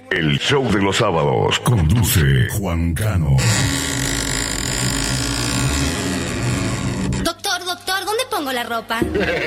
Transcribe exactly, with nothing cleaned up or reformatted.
El show de los sábados conduce Juan Cano. Doctor, doctor, ¿dónde pongo la ropa?